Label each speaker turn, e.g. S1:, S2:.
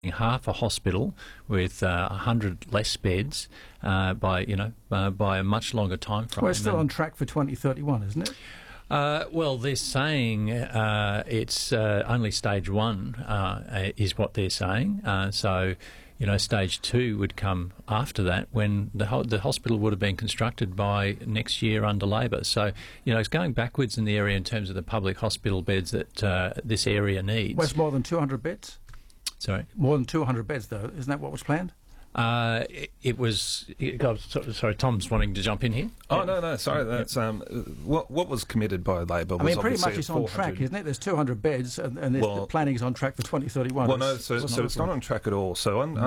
S1: half a hospital with 100 less beds by a much longer time frame.
S2: We're still on track for 2031, isn't it?
S1: Well, they're saying it's only stage 1 is what they're saying. So, stage 2 would come after that, when the hospital would have been constructed by next year under Labor. So, it's going backwards in the area in terms of the public hospital beds that this area needs.
S2: Well, it's more than 200 beds?
S1: Sorry?
S2: More than 200 beds, though. Isn't that what was planned?
S1: It was. Sorry, Tom's wanting to jump in here.
S3: Oh no, sorry. That's what was committed by Labor.
S2: I mean, pretty much it's on track, isn't it? There's 200 beds, and the planning is on track for 2031.
S3: Well, no, so it's not on track at all. So